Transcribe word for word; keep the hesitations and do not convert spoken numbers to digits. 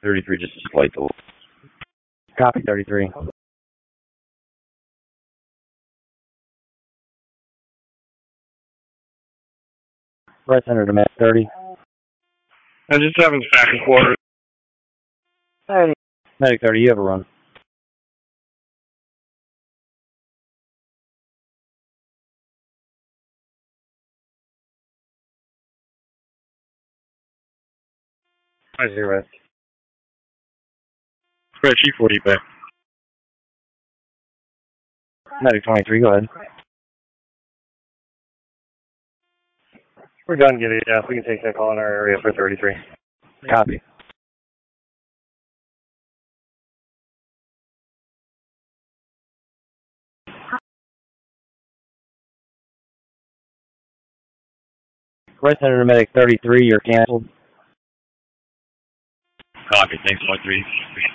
thirty-three, just a slight delay. Copy, thirty-three. Right center to Medic thirty. Engine seven's back and quarters. thirty. Medic thirty, you have a run. I zero. Spread G forty back. Medic twenty-three, go ahead. We're done, Giddy. Yeah, we can take that call in our area for thirty-three. Copy. Right center to Medic thirty-three, you're canceled. Copy, thanks, one three.